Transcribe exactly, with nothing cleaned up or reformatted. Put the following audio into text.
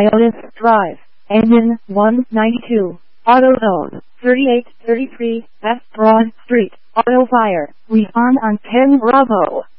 Ionis Drive, Engine one ninety-two, AutoZone, thirty-eight thirty-three, West Broad Street, Auto Fire, respond on ten Bravo.